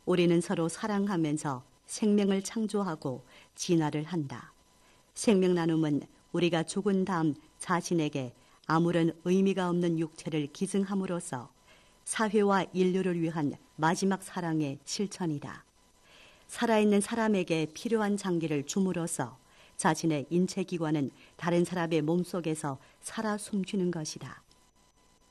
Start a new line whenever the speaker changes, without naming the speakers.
우리는 서로 사랑하면서 생명을 창조하고 진화를 한다. 생명 나눔은 우리가 죽은 다음 자신에게 아무런 의미가 없는 육체를 기증함으로써 사회와 인류를 위한 마지막 사랑의 실천이다. 살아있는 사람에게 필요한 장기를 줌으로써 자신의 인체기관은 다른 사람의 몸속에서 살아 숨쉬는 것이다.